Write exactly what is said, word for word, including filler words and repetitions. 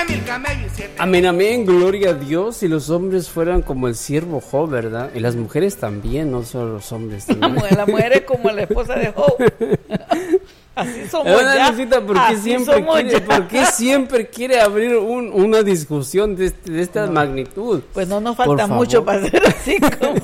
Amén, amén, gloria a Dios. Y los hombres fueran como el siervo Job, ¿verdad? Y las mujeres también, no solo los hombres también. La mujer, la mujer es como la esposa de Job. Así somos Ana ya. Lucita, ¿por qué, Así siempre somos quiere, ya. ¿por qué siempre quiere abrir un, una discusión de, este- de esta No. magnitud? Pues no nos Por falta favor. mucho para ser así como